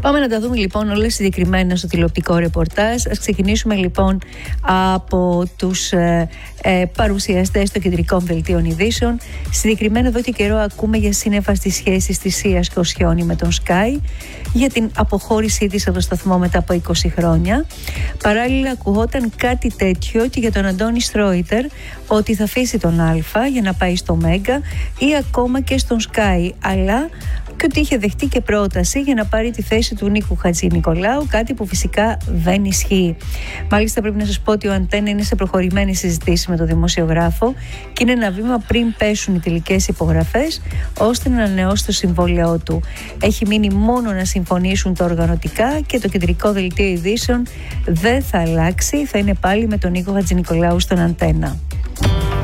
Πάμε να τα δούμε λοιπόν όλα συγκεκριμένα στο τηλεοπτικό ρεπορτάζ. Ας ξεκινήσουμε λοιπόν από τους παρουσιαστές των κεντρικών δελτίων ειδήσεων. Συγκεκριμένα εδώ και καιρό ακούμε για σύννεφα στις σχέσεις της Σίας Κοσιόνη με τον Sky, για την αποχώρησή της από το σταθμό μετά από 20 χρόνια. Παράλληλα ακουγόταν κάτι τέτοιο και για τον Αντώνη Στρόιτερ, ότι θα αφήσει τον Α για να πάει στο Μέγκα ή ακόμα και στον Sky, αλλά και ότι είχε δεχτεί και πρόταση για να πάρει τη θέση του Νίκου Χατζηνικολάου, κάτι που φυσικά δεν ισχύει. Μάλιστα πρέπει να σας πω ότι ο Αντένα είναι σε προχωρημένη συζήτηση με τον δημοσιογράφο και είναι ένα βήμα πριν πέσουν οι τελικές υπογραφές, ώστε να ανανεώσει το συμβόλαιό του. Έχει μείνει μόνο να συμφωνήσουν τα οργανωτικά και το κεντρικό δελτίο ειδήσεων δεν θα αλλάξει, θα είναι πάλι με τον Νίκο Χατζηνικολάου στον Αντένα.